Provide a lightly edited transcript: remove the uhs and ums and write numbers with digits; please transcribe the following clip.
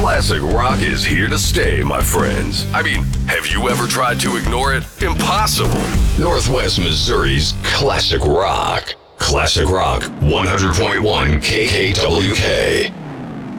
Classic rock is here to stay, my friends. I mean, have you ever tried to ignore it? Impossible. Northwest Missouri's Classic Rock. Classic Rock 100.1 KKWK.